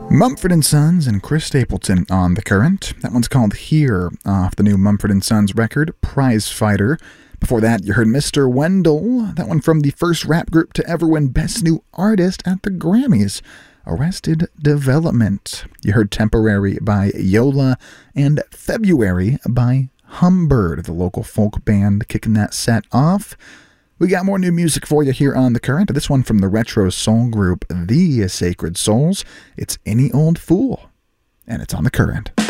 Mumford & Sons and Chris Stapleton on The Current. That one's called Here, off the new Mumford & Sons record, Prize Fighter. Before that, you heard Mr. Wendell, that one from the first rap group to ever win Best New Artist at the Grammys, Arrested Development. You heard Temporary by Yola and February by Humbird, the local folk band kicking that set off. We got more new music for you here on The Current. This one from the retro soul group The Sacred Souls. It's Any Old Fool, and it's on The Current.